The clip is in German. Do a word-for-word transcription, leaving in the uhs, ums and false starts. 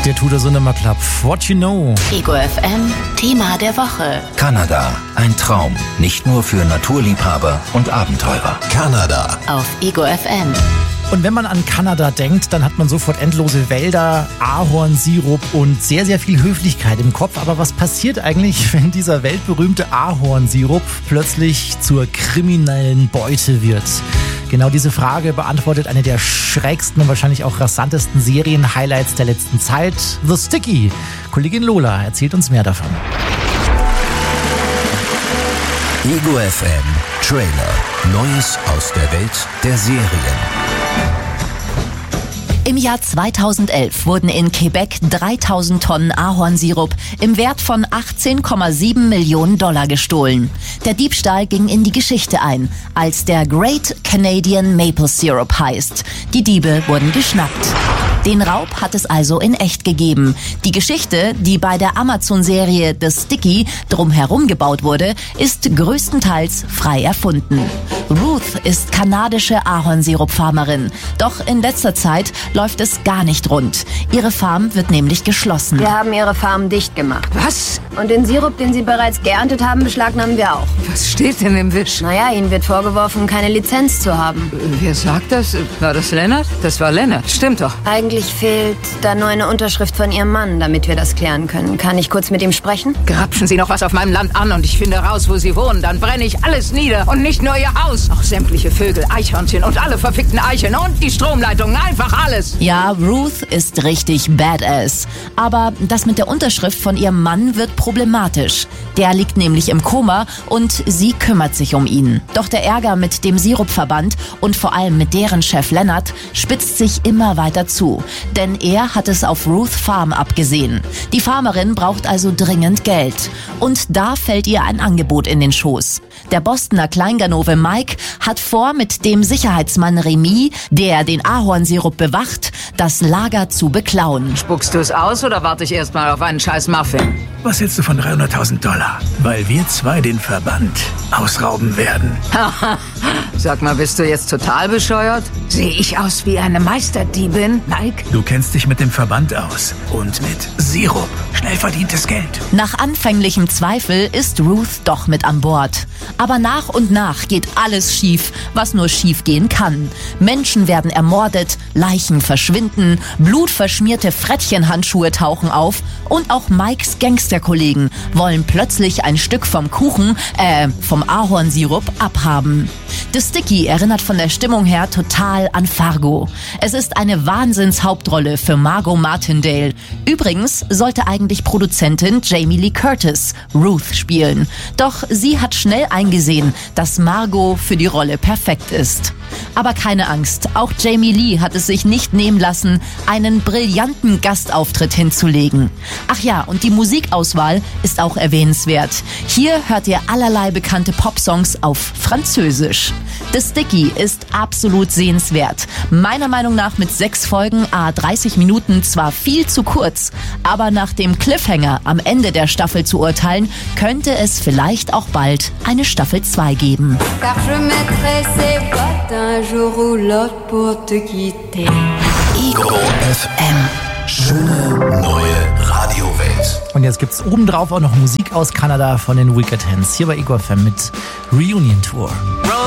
Der Tudor Sondermann Club. What you know? Ego F M, Thema der Woche. Kanada, ein Traum. Nicht nur für Naturliebhaber und Abenteurer. Kanada. Auf Ego F M. Und wenn man an Kanada denkt, dann hat man sofort endlose Wälder, Ahornsirup und sehr, sehr viel Höflichkeit im Kopf. Aber was passiert eigentlich, wenn dieser weltberühmte Ahornsirup plötzlich zur kriminellen Beute wird? Genau diese Frage beantwortet eine der schrägsten und wahrscheinlich auch rasantesten Serien-Highlights der letzten Zeit, The Sticky. Kollegin Lola erzählt uns mehr davon. Ego F M Trailer. Neues aus der Welt der Serien. Im Jahr zweitausendelf wurden in Quebec dreitausend Tonnen Ahornsirup im Wert von achtzehn Komma sieben Millionen Dollar gestohlen. Der Diebstahl ging in die Geschichte ein, als der Great Canadian Maple Syrup heißt. Die Diebe wurden geschnappt. Den Raub hat es also in echt gegeben. Die Geschichte, die bei der Amazon-Serie The Sticky drumherum gebaut wurde, ist größtenteils frei erfunden. Ruth ist kanadische Ahornsirup-Farmerin. Doch in letzter Zeit läuft es gar nicht rund. Ihre Farm wird nämlich geschlossen. Wir haben ihre Farm dicht gemacht. Was? Und den Sirup, den sie bereits geerntet haben, beschlagnahmen wir auch. Was steht denn im Wisch? Naja, ihnen wird vorgeworfen, keine Lizenz zu haben. Wer sagt das? War das Lennart? Das war Lennart. Stimmt doch. Eigentlich fehlt da nur eine Unterschrift von ihrem Mann, damit wir das klären können. Kann ich kurz mit ihm sprechen? Grapschen Sie noch was auf meinem Land an und ich finde raus, wo Sie wohnen. Dann brenne ich alles nieder. Und nicht nur Ihr Haus. Auch sämtliche Vögel, Eichhörnchen und alle verfickten Eichen und die Stromleitungen. Einfach alles. Ja, Ruth ist richtig badass. Aber das mit der Unterschrift von ihrem Mann wird problematisch. Der liegt nämlich im Koma und sie kümmert sich um ihn. Doch der Ärger mit dem Sirupverband und vor allem mit deren Chef Lennart spitzt sich immer weiter zu. Denn er hat es auf Ruth Farm abgesehen. Die Farmerin braucht also dringend Geld. Und da fällt ihr ein Angebot in den Schoß. Der Bostoner Kleinganove Mike hat vor, mit dem Sicherheitsmann Remy, der den Ahornsirup bewacht, das Lager zu beklauen. Spuckst du es aus oder warte ich erst mal auf einen scheiß Muffin? Was hältst du von dreihunderttausend Dollar? Weil wir zwei den Verband ausrauben werden. Sag mal, bist du jetzt total bescheuert? Sehe ich aus wie eine Meisterdiebin, Mike? Du kennst dich mit dem Verband aus. Und mit Sirup. Schnell verdientes Geld. Nach anfänglichem Zweifel ist Ruth doch mit an Bord. Aber nach und nach geht alles schief, was nur schief gehen kann. Menschen werden ermordet, Leichen verschwinden, blutverschmierte Frettchenhandschuhe tauchen auf und auch Mikes Gangsterkollegen wollen plötzlich ein Stück vom Kuchen, äh, vom Ahornsirup abhaben. The Sticky erinnert von der Stimmung her total an Fargo. Es ist eine Wahnsinnshauptrolle für Margot Martindale. Übrigens sollte eigentlich Produzentin Jamie Lee Curtis Ruth spielen. Doch sie hat schnell eingesehen, dass Margot für die Rolle perfekt ist. Aber keine Angst, auch Jamie Lee hat es sich nicht nehmen lassen, einen brillanten Gastauftritt hinzulegen. Ach ja, und die Musikauswahl ist auch erwähnenswert. Hier hört ihr allerlei bekannte Popsongs auf Französisch. The Sticky ist absolut sehenswert. Meiner Meinung nach mit sechs Folgen à dreißig Minuten zwar viel zu kurz, aber nach dem Cliffhanger am Ende der Staffel zu urteilen, könnte es vielleicht auch bald eine Staffel zwei geben. Car je mettrai ces bottes un jour ou l'autre pour te quitter. Ego F M. Schöne neue Radiowelt. Und jetzt gibt's obendrauf auch noch Musik aus Kanada von den Wicked Hands. Hier bei Ego F M mit Reunion Tour.